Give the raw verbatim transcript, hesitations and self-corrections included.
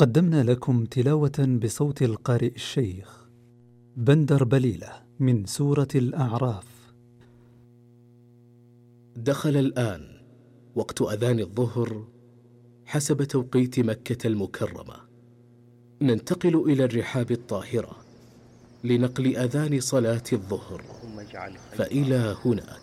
قدمنا لكم تلاوة بصوت القارئ الشيخ بندر بليلة من سورة الأعراف. دخل الآن وقت أذان الظهر حسب توقيت مكة المكرمة. ننتقل إلى الرحاب الطاهرة لنقل أذان صلاة الظهر، فإلى هناك.